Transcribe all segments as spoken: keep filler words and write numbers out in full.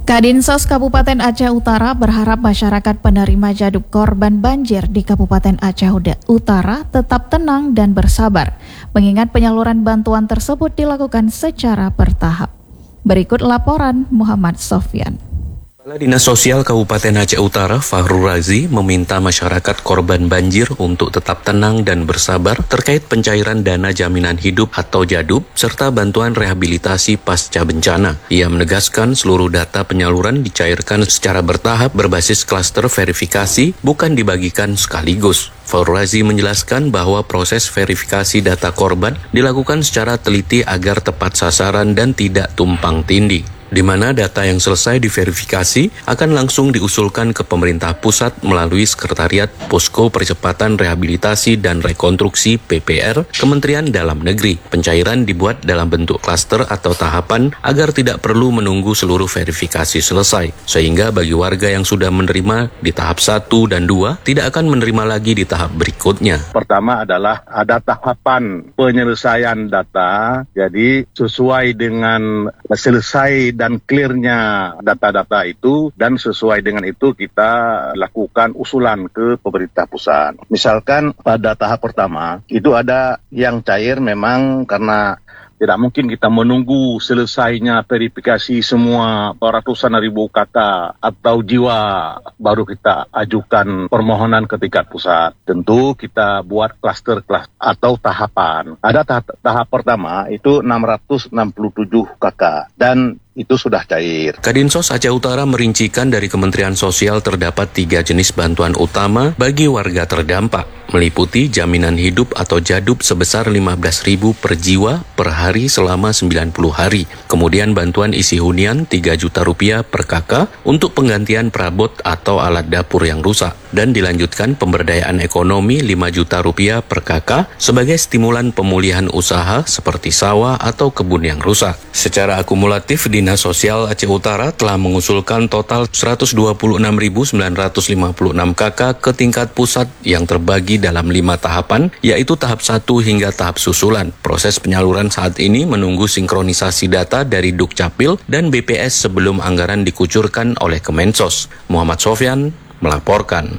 Kadinsos Kabupaten Aceh Utara berharap masyarakat penerima jaduk korban banjir di Kabupaten Aceh Utara tetap tenang dan bersabar, mengingat penyaluran bantuan tersebut dilakukan secara bertahap. Berikut laporan Muhammad Sofyan. Kepala Dinas Sosial Kabupaten Aceh Utara, Fahrul Razi, meminta masyarakat korban banjir untuk tetap tenang dan bersabar terkait pencairan dana jaminan hidup atau JADUP serta bantuan rehabilitasi pasca bencana. Ia menegaskan seluruh data penyaluran dicairkan secara bertahap berbasis klaster verifikasi, bukan dibagikan sekaligus. Fahrul Razi menjelaskan bahwa proses verifikasi data korban dilakukan secara teliti agar tepat sasaran dan tidak tumpang tindih, di mana data yang selesai diverifikasi akan langsung diusulkan ke pemerintah pusat melalui Sekretariat Posko Percepatan Rehabilitasi dan Rekonstruksi P P R Kementerian Dalam Negeri. Pencairan dibuat dalam bentuk klaster atau tahapan agar tidak perlu menunggu seluruh verifikasi selesai, sehingga bagi warga yang sudah menerima di tahap satu dan dua tidak akan menerima lagi di tahap berikutnya. Pertama adalah ada tahapan penyelesaian data, jadi sesuai dengan selesai dan clearnya data-data itu, dan sesuai dengan itu kita lakukan usulan ke pemerintah pusat. Misalkan pada tahap pertama itu ada yang cair memang karena tidak mungkin kita menunggu selesainya verifikasi semua ratusan ribu kakak atau jiwa baru kita ajukan permohonan ke tingkat pusat. Tentu kita buat klaster-klaster atau tahapan. Ada tahap, tahap pertama itu enam ratus enam puluh tujuh kakak dan itu sudah cair. Kadinsos Aceh Utara merincikan dari Kementerian Sosial terdapat tiga jenis bantuan utama bagi warga terdampak, meliputi jaminan hidup atau JADUP sebesar lima belas ribu per jiwa per hari selama sembilan puluh hari. Kemudian bantuan isi hunian tiga juta rupiah per kakak untuk penggantian perabot atau alat dapur yang rusak. Dan dilanjutkan pemberdayaan ekonomi lima juta rupiah per kakak sebagai stimulan pemulihan usaha seperti sawah atau kebun yang rusak. Secara akumulatif, Dinas Sosial Aceh Utara telah mengusulkan total seratus dua puluh enam ribu sembilan ratus lima puluh enam kakak ke tingkat pusat yang terbagi dalam lima tahapan, yaitu tahap satu hingga tahap susulan. Proses penyaluran saat ini menunggu sinkronisasi data dari Dukcapil dan B P S sebelum anggaran dikucurkan oleh Kemensos. Muhammad Sofyan melaporkan.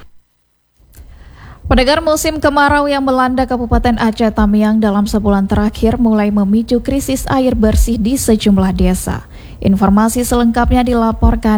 Pendengar, musim kemarau yang melanda Kabupaten Aceh Tamiang dalam sebulan terakhir mulai memicu krisis air bersih di sejumlah desa. Informasi selengkapnya dilaporkan